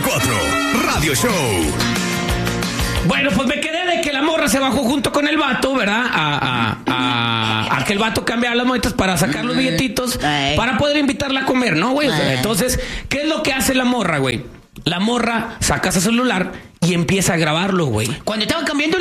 54 Radio Show. Bueno, pues me quedé de que la morra se bajó junto con el vato, ¿verdad? A que el vato cambiara las monedas para sacar los billetitos para poder invitarla a comer, ¿no, güey? Entonces, ¿qué es lo que hace la morra, güey? La morra saca su celular y empieza a grabarlo, güey. Cuando estaba cambiando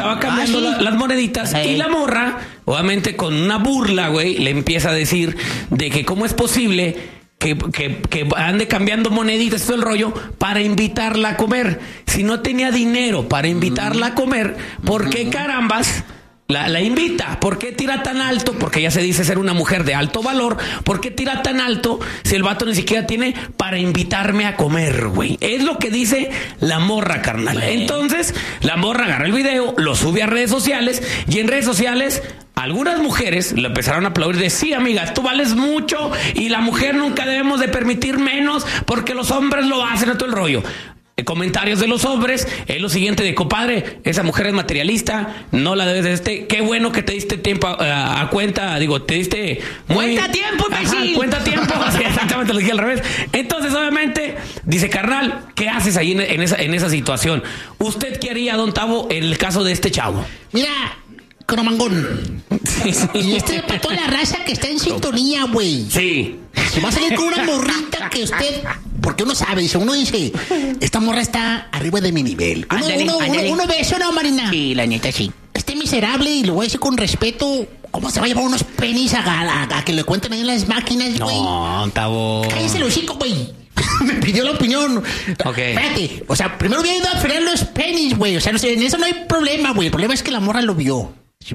las moneditas. Y la morra, obviamente con una burla, güey, le empieza a decir de que cómo es posible que ande cambiando moneditas y todo el rollo para invitarla a comer. Si no tenía dinero para invitarla a comer, ¿por qué carambas la invita? ¿Por qué tira tan alto? Porque ella se dice ser una mujer de alto valor. ¿Por qué tira tan alto si el vato ni siquiera tiene para invitarme a comer, güey? Es lo que dice la morra, carnal. Entonces, la morra agarra el video, lo sube a redes sociales y en redes sociales algunas mujeres le empezaron a aplaudir de sí, amiga, tú vales mucho y la mujer nunca debemos de permitir menos porque los hombres lo hacen a todo el rollo. Comentarios de los hombres es lo siguiente de compadre, esa mujer es materialista, no la debes de qué bueno que te diste tiempo a cuenta, digo, te diste cuenta tiempo, imbécil. Cuenta tiempo, sí, exactamente lo dije al revés. Entonces, obviamente, dice, carnal, ¿qué haces ahí en esa situación? ¿Usted qué haría, don Tavo, en el caso de este chavo? Mira, Cromangón. Y este es para toda la raza que está en sintonía, güey. Sí. Se va a salir con una morrita que usted... Porque uno sabe, uno dice, esta morra está arriba de mi nivel. Uno ve eso, ¿no, Marina? Sí, la neta, sí. Este miserable, y lo voy a decir con respeto, ¿cómo se va a llevar unos penis a que le cuenten ahí en las máquinas, güey? No, Tavo. Cállese el hocico, güey. Me pidió la opinión. Ok. Espérate, o sea, primero había ido a frenar los penis, güey. O sea, en eso no hay problema, güey. El problema es que la morra lo vio.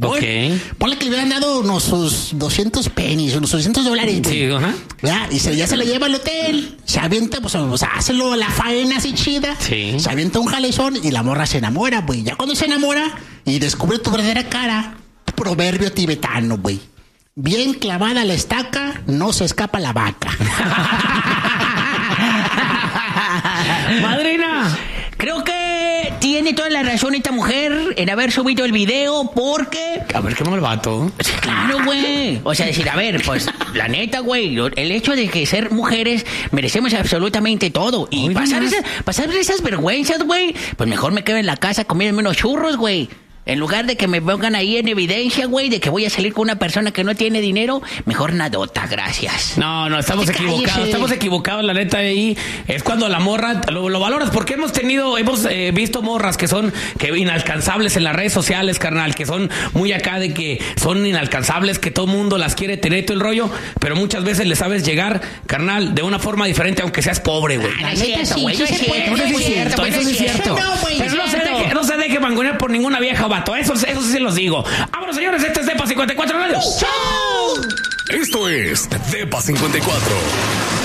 Ponle que le hubieran dado unos sus 200 penis, unos $200. Sí, ajá. Y ya se la lleva al hotel, se avienta, pues, o sea, hace la faena así chida, sí. Se avienta un jalezón y la morra se enamora, güey. Ya cuando se enamora y descubre tu verdadera cara, proverbio tibetano, güey. Bien clavada la estaca, no se escapa la vaca. Madrina, creo que tiene toda la razón esta mujer en haber subido el video porque... A ver, qué mal vato. Claro, güey. O sea, decir, a ver, pues, la neta, güey, el hecho de que ser mujeres merecemos absolutamente todo. Y pasar esas vergüenzas, güey, pues mejor me quedo en la casa comiendo unos churros, güey. En lugar de que me pongan ahí en evidencia, güey, de que voy a salir con una persona que no tiene dinero, mejor nadota, gracias. No, estamos equivocados, la neta, ahí es cuando la morra lo valoras, porque hemos visto morras que son inalcanzables en las redes sociales, carnal, que son muy acá de que son inalcanzables, que todo el mundo las quiere tener todo el rollo, pero muchas veces le sabes llegar, carnal, de una forma diferente, aunque seas pobre, güey. Eso es cierto. Pero no se deje mangonear por ninguna vieja, vato. Eso sí se los digo. Vámonos, señores, este es Depa 54 Radio. Esto es Depa 54.